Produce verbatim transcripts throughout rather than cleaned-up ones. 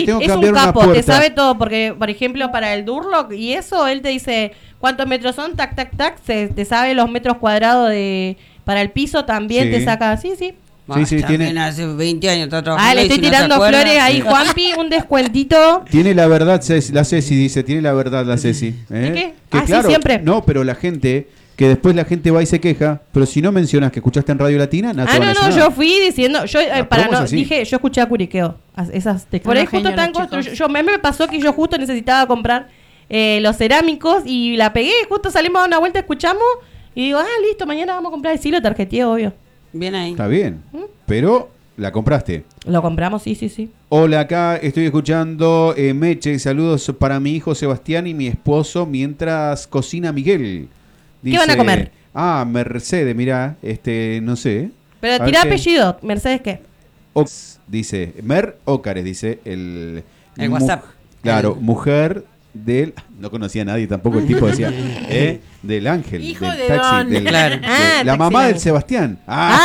sí, tengo que es un cambiar una capo, te puerta. sabe todo, porque, por ejemplo, para el Durlock y eso, él te dice cuántos metros son, tac, tac, tac, se, te sabe los metros cuadrados de para el piso también, Sí. te saca, sí, sí. Sí, sí, tiene, hace veinte años está trabajando. Ah, le y estoy si no se tirando acuerda, flores ahí, sí. Juanpi, un descuentito. tiene la verdad, Ceci- la Ceci dice, tiene la verdad la Ceci. ¿eh? ¿De qué? Que Ah, sí, claro, siempre. No, pero la gente, que después la gente va y se queja, pero si no mencionas que escuchaste en Radio Latina, no te Ah, van a no, decir no, nada. yo fui diciendo, yo eh, La para promo es no, así. dije, yo escuché a Curiqueo, as- esas te- por ahí Unos justo genios tan los constru- chicos. yo me, me pasó que yo justo necesitaba comprar eh, los cerámicos y la pegué, justo salimos a dar una vuelta, escuchamos y digo, ah, listo, mañana vamos a comprar, sí, lo tarjeteé, obvio. Bien ahí. Está bien, ¿Mm? pero la compraste. Lo compramos, sí, sí, sí. Hola, acá estoy escuchando eh, Meche, saludos para mi hijo Sebastián y mi esposo mientras cocina Miguel. ¿Qué van a comer? Ah, Mercedes, mirá, este, no sé. Pero A tirá ver qué- apellido, Mercedes, ¿qué? Ox, dice, Mer Ócares, dice el... El mu- WhatsApp. Claro, El- mujer del... No conocía a nadie tampoco, el tipo decía, ¿eh? Del ángel, Hijo del de taxi, don. del- Claro. de- Ah, la taxi mamá del ángel. Sebastián.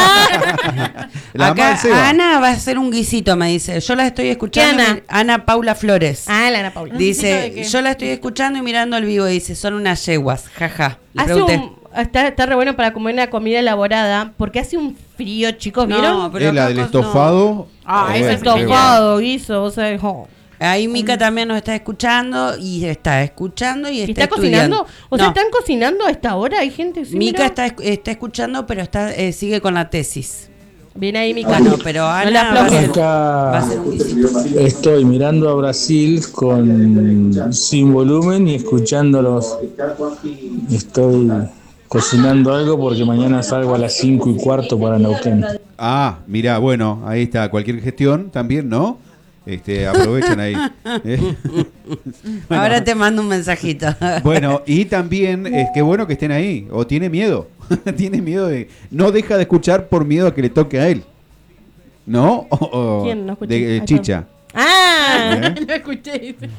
Ah. La mamá Acá del Seba. Ana va a hacer un guisito, me dice. Yo la estoy escuchando. ¿Qué Ana? mi- Ana Paula Flores. Ah, la Ana Paula. ¿Un guisito de Dice, qué? yo la estoy escuchando y mirando el vivo. Dice, son unas yeguas, jaja. Le Hace pregunté. un, está, está re bueno para comer una comida elaborada, porque hace un frío, chicos, ¿vieron? No, pero Es la acá del cos- estofado. Ah, Eh, ese bueno, es qué bueno. Estofado, guiso, o sea, jo. Ahí Mica también nos está escuchando y está escuchando y ¿Y está, está estudiando. cocinando? O sea, No, ¿están cocinando a esta hora? Hay gente... sí, Mica mirá. está, esc- está escuchando, pero está eh, sigue con la tesis. Viene ahí mi Bueno, pero Ana la va a aplaudo. hacer- va a hacer un guisito. Estoy mirando a Brasil con sin volumen y escuchándolos. Estoy cocinando algo porque mañana salgo a las cinco y cuarto para Neuquén. Ah, mira, bueno, ahí está. Cualquier gestión también, ¿no? Este, aprovechan ahí. ¿eh? Bueno, Ahora te mando un mensajito. Bueno, y también es que bueno que estén ahí. O tiene miedo. tiene miedo de. No deja de escuchar por miedo a que le toque a él. ¿No? O, o ¿Quién? No escuché. de, de Ahí Chicha. Ah, ¿Eh? Lo escuché. dice.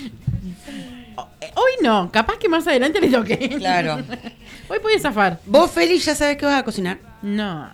Hoy no, capaz que más adelante le toque. Claro. Hoy puede zafar. ¿Vos, Félix, ya sabes que vas a cocinar? No.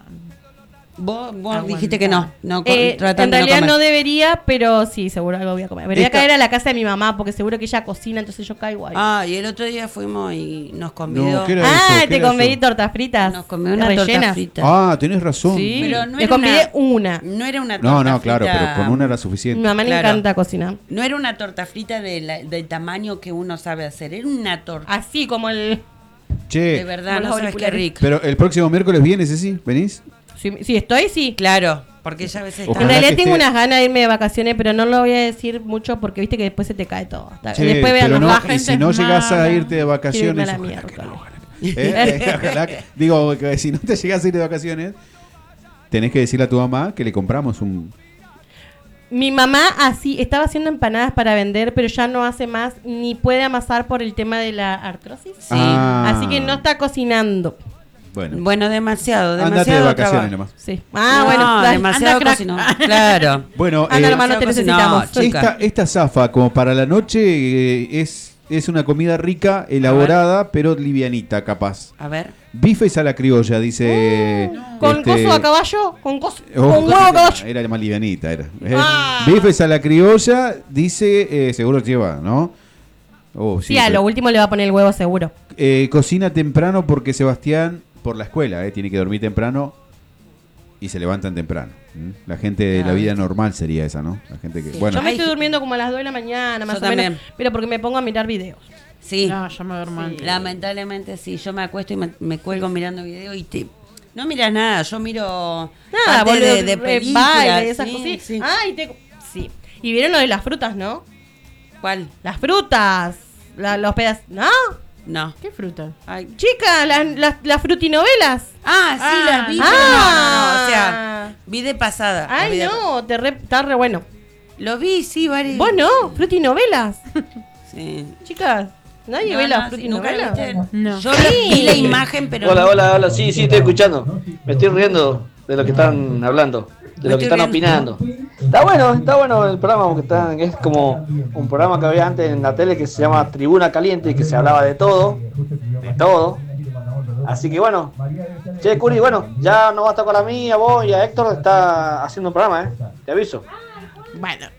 Vos, vos Aguantá. dijiste que no. no co- eh, tratando en de realidad no, no, comer. debería, pero sí, seguro algo voy a comer. Voy a Esta- caer a la casa de mi mamá porque seguro que ella cocina, entonces yo caigo ahí. Ah, y el otro día fuimos y nos convidó. No, ¿qué era Ah, eso? ¿Qué te era convidé eso? tortas fritas. Nos comió una torta rellenas. frita. Ah, tenés razón. Sí, Pero no le era convidé una- una. No era una torta No, no, claro, frita- pero con una era Mi suficiente. mamá le Claro. encanta cocinar. No era una torta frita de la- del tamaño que uno sabe hacer. Era una torta. Así como el... Che, De verdad, Como no los sabes qué auriculares. rico. pero el próximo miércoles vienes, ¿sí? ¿Venís? Si, si estoy, sí. Claro, porque ella a veces está... Ojalá En realidad que tengo esté- unas ganas de irme de vacaciones, pero no lo voy a decir mucho porque viste que después se te cae todo. Hasta- Che, después vean pero los no, bajes. y gente si no es llegás a mala. irte de vacaciones, Quiero irme a la ojalá que mierda. no, ojalá que no. Eh, ojalá que- digo que si no te llegás a ir de vacaciones, tenés que decirle a tu mamá que le compramos un... Mi mamá así estaba haciendo empanadas para vender, pero ya no hace más ni puede amasar por el tema de la artrosis. Sí. Ah. Así que no está cocinando. Bueno, Bueno, demasiado, demasiado andate de vacaciones trabajo. nomás. Sí. Ah, No, bueno, dale, demasiado anda, crack. cocinó. Claro. Bueno, Anda, eh, hermano, te no, necesitamos. chica. esta, esta zafa como para la noche eh, es, es una comida rica, elaborada, pero livianita capaz. A ver. Bifes a la criolla, dice... ¿Con este, coso a caballo? ¿Con, coso, oh, con huevo a caballo? Era más livianita, era. Eh, Ah. Bifes a la criolla, dice, eh, seguro lleva, ¿no? Oh, Sí, a pero- lo último le va a poner el huevo seguro. Eh, cocina temprano porque Sebastián, por la escuela, eh, tiene que dormir temprano y se levantan temprano. ¿m? La gente de la vida normal sería esa, ¿no? La gente que, bueno, Yo me Ay, estoy sí. durmiendo como a las dos de la mañana, más Yo o menos. también. Pero porque me pongo a mirar videos. Sí. No, yo me duermo antes. Lamentablemente sí, yo me acuesto y me, me cuelgo mirando video y te... No miras nada, yo miro Nada, parte boludo, de, de eh, películas. baile, esas sí, cositas. sí. Ay, te... Sí. Y vieron lo de las frutas, ¿no? ¿Cuál? Las frutas. La- los pedazos. ¿No? No. ¿Qué fruta? Ay. Chica, las, las, las frutinovelas. Ah, sí, Ah, las vi. ah. pero no, no, no, o sea, vi de pasada. las vi Ay, de- no, te re- está re bueno. Lo vi, sí, varios. Vos no, frutinovelas. Sí. Chicas, nadie No, ve no, las sí, ¿nunca lo frutinovelas. viste? No. Yo la- vi la imagen, pero... Hola, no- hola, hola, sí, sí, estoy escuchando. Me estoy riendo de lo que están hablando, de Me lo que estoy están riendo. opinando. Está bueno, está bueno el programa, porque está, es como un programa que había antes en la tele que se llama Tribuna Caliente y que se hablaba de todo, de todo. Así que bueno, che, Curi, bueno, ya no basta con la mía, vos y a Héctor está haciendo un programa, ¿eh? Te aviso. Bueno.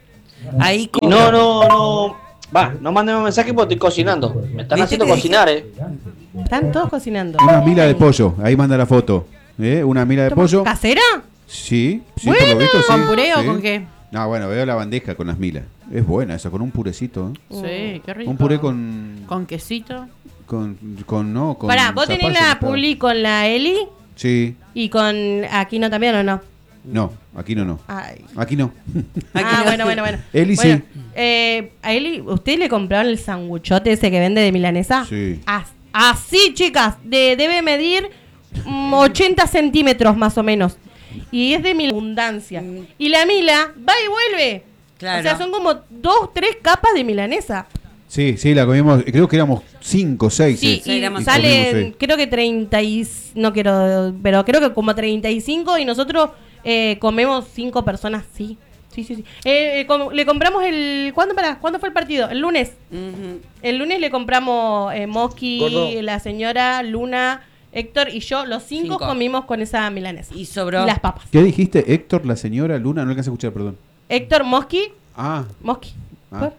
Ahí Y como- no, no, no. Va, no manden un mensaje porque estoy cocinando. Me están ¿Viste haciendo que cocinar, eh. Están todos cocinando. Una mila de pollo, ahí manda la foto. ¿Eh? Una mila de pollo. ¿Casera? Sí, sí, por lo visto sí. ¿Con puré o sí. con qué? No, bueno, veo la bandeja con las milas. Es buena esa, con un purecito. ¿eh? Sí, qué rico. Un puré con. Con quesito. Con. con no, con. Pará, ¿vos tenés zapallo la mezclado. Publi con la Eli? Sí. ¿Y con Aquino también o no? No, aquí no, no. Ay. Aquí no. Ah, bueno, bueno, bueno. Eli Bueno, sí. eh, a Eli, ¿ustedes le compraron el sanguchote ese que vende de milanesa? Sí. As- así, chicas, de, debe medir mm, ochenta centímetros más o menos. Y es de mil abundancia. Y la Mila va y vuelve. Claro. O sea, son como dos, tres capas de milanesa. Sí, sí, la comimos. Creo que éramos cinco, seis. Sí, sí, y éramos- salen, comimos, sí. creo que treinta y... No quiero, pero creo que como treinta y cinco y nosotros eh, comemos cinco personas, sí. Sí, sí, sí. Eh, eh, com- le compramos el... ¿Cuándo, para? ¿Cuándo fue el partido? El lunes. Ujú. El lunes le compramos eh, Mosqui, Gordo. la señora, Luna, Héctor y yo. Los cinco, Cinco. comimos con esa milanesa. Y sobró. Y las papas. ¿Qué dijiste? Héctor, la señora, Luna, no alcancé a escuchar, perdón. Héctor, Mosqui, Ah, Mosqui. Ah. ¿Por?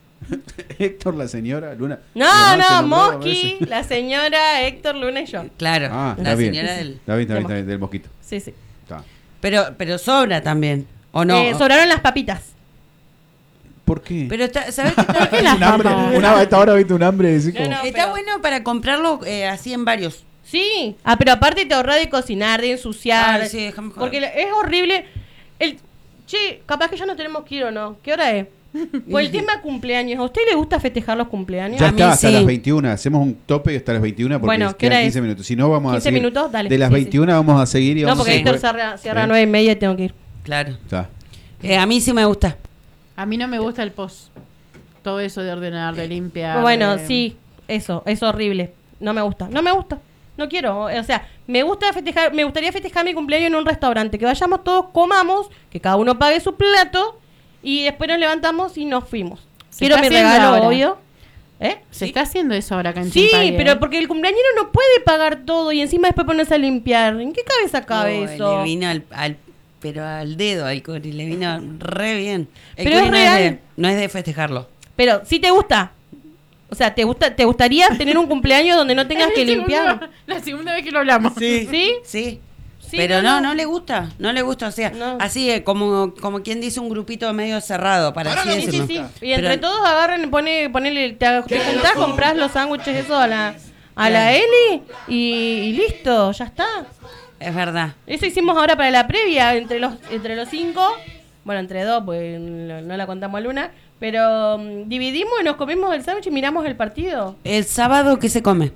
Héctor, la señora, Luna. No, Nomás te no, nombraba a Mosqui, veces. la señora, Héctor, Luna y yo. Claro. Ah, la está bien. señora del. Está bien, está bien, está bien, del mosquito. Sí, sí. Está. Pero, pero sobra también. ¿O no? Eh, sobraron las papitas. ¿Por qué? Pero está, ¿sabes qué está, qué las un hambre, papas? una, a esta hora viste un hambre de decir No, como- no. está pero- bueno para comprarlo eh, así en varios. Sí. Ah, pero aparte te ahorra de cocinar, de ensuciar. Ay, sí, déjame joder. Porque es horrible. El... Che, capaz que ya no tenemos que ir o no. ¿Qué hora es? Pues el tema cumpleaños. ¿A usted le gusta festejar los cumpleaños? Ya A mí está, hasta sí. las veintiuna. Hacemos un tope hasta las veintiuna porque Bueno, ¿qué quedan hora es? quince minutos. Si no, vamos a quince seguir. minutos, dale. De las Sí, sí. veintiuna vamos a seguir y No, vamos porque a Héctor seguir. cierra, cierra a ¿Eh? nueve y media y tengo que ir. Claro. Está. Eh, a mí sí me gusta. A mí no me gusta el post. Todo eso de ordenar, de limpiar. Bueno, de- sí, eso, es horrible. No me gusta, no me gusta. No quiero, o sea, me gusta festejar, me gustaría festejar mi cumpleaños en un restaurante, que vayamos todos, comamos, que cada uno pague su plato y después nos levantamos y nos fuimos. Se Quiero está mi haciendo regalo, ahora. obvio. ¿Eh? Se está haciendo eso ahora acá en Sí, Chimpay, ¿eh? pero porque el cumpleañero no puede pagar todo y encima después ponerse a limpiar. ¿En qué cabeza cabe Oh, eso? Le vino al, al- pero al dedo al Cori, le vino re bien. El Pero Cori es no real. de, no es de festejarlo. Pero si te gusta. O sea, ¿te gusta, te gustaría tener un cumpleaños donde no tengas Es que el segundo- limpiar? La segunda vez que lo hablamos. ¿Sí? Sí. Sí, pero no, no, no. no, le gusta, no le gusta, o sea, No. así eh, como, como quien dice un grupito medio cerrado, para así Sí, sí, decirlo. sí. Y entre Pero- todos agarran, pone, ponele, te, te juntás, comprás los sándwiches eso a la, a la Eli y, y listo, ya está. Es verdad. Eso hicimos ahora para la previa, entre los, entre los cinco, bueno, entre dos, pues no, no la contamos a Luna, pero mm, dividimos y nos comimos el sándwich y miramos el partido. El sábado, ¿qué se come?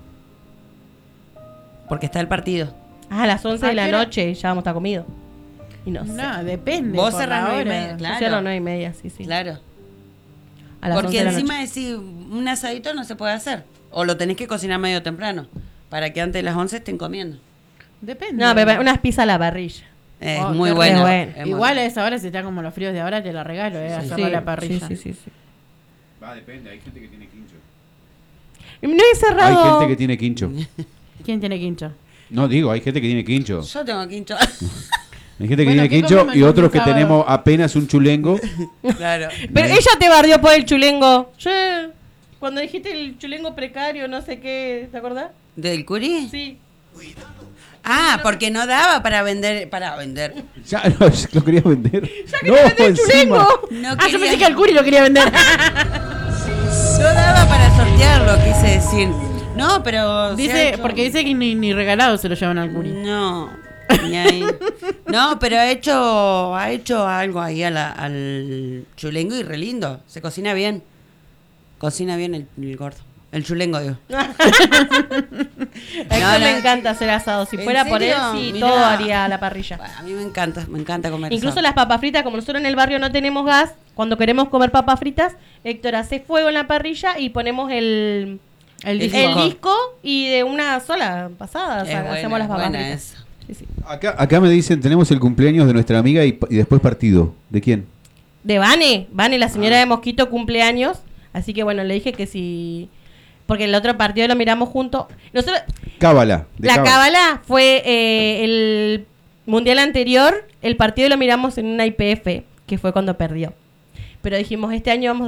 Porque está el partido. Ah, a las once ¿A de la qué hora? noche ya vamos a estar comido. Y no sé. No, depende. Vos por cerrás la nueve y hora. media, claro. Pusieron nueve y media, sí, sí. Claro. A las once Porque de la encima noche. decir un asadito no se puede hacer. O lo tenés que cocinar medio temprano. Para que antes de las once estén comiendo. Depende. No, pero unas pizzas a la parrilla. Es Oh, muy qué bueno. bueno. es muy Igual bueno. a esa hora, si está como los fríos de ahora, te la regalo, ¿eh? Hacerlo a la parrilla. Sí, sí, sí, sí. Va, depende, hay gente que tiene quincho. No he Hay cerrado. gente que tiene quincho. ¿Quién tiene quincho? No, digo, hay gente que tiene quincho. Yo tengo quincho. Hay gente que Bueno, tiene ¿qué quincho comemos y otros el que sábado? tenemos apenas un chulengo. Claro. Pero ella te bardeó por el chulengo. Yo, cuando dijiste el chulengo precario, no sé qué, ¿te acordás? ¿Del Curi? Sí. Ah, porque no daba para vender. Para vender. Ya no, lo quería vender. No, ¡El encima. chulengo! No, Ah, yo quería- pensé que al Curi lo quería vender. no daba para sortearlo, quise decir. No, pero. se ha Dice, hecho- porque dice que ni, ni regalado se lo llevan al Curi. No. Ni ahí. No, pero ha hecho, ha hecho algo ahí a la- al chulengo y re lindo. Se cocina bien. Cocina bien el, el gordo. El chulengo, digo. A No, mí me no. encanta hacer asado. Si ¿En fuera por él, serio? sí, Mirá. todo haría a la parrilla. A mí me encanta, me encanta comer Incluso asado. las papas fritas, como nosotros en el barrio no tenemos gas, cuando queremos comer papas fritas, Héctor hace fuego en la parrilla y ponemos el, El El disco. el disco y de una sola pasada o Es sea, buena, hacemos las es papas buena fritas. esa. Sí, sí. Acá, acá me dicen, tenemos el cumpleaños de nuestra amiga y, y después partido. ¿De quién? De Vane, Vane, la señora Ah. de Mosquito cumpleaños, así que bueno, le dije que si... Porque el otro partido lo miramos juntos. Nosotros, Cábala. de la Cábala. Cábala fue eh, el mundial anterior, el partido lo miramos en una I P F, que fue cuando perdió. pero dijimos, este año vamos